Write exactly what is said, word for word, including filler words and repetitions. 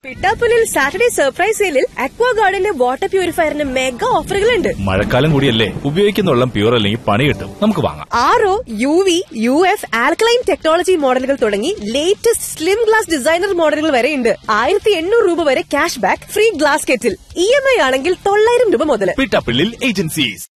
പിട്ടാപ്പുലിൽ Saturday surprise സെയിലിൽ അക്വാ ഗാർഡനിലെ water പ്യൂരിഫയറിന് mega ഓഫറുകളുണ്ട്. മഴക്കാലം കൂടിയല്ലേ, ഉപയോഗിക്കുന്ന വെള്ളം പ്യൂർ അല്ലെങ്കിൽ പണി കിട്ടും. നമുക്ക് വാങ്ങാം. R O, U V, U F, alkaline technology മോഡലുകൾ തുടങ്ങി ലേറ്റസ്റ്റ് സ്ലിം ഗ്ലാസ് ഡിസൈനർ മോഡലുകൾ വരെ ഉണ്ട്. ആയിരത്തി എണ്ണൂറ് രൂപ വരെ cash back, free glass kettle. E M I ആണെങ്കിൽ തൊള്ളായിരം രൂപ മുതൽ. പിട്ടാപ്പള്ളിൽ ഏജൻസീസ്.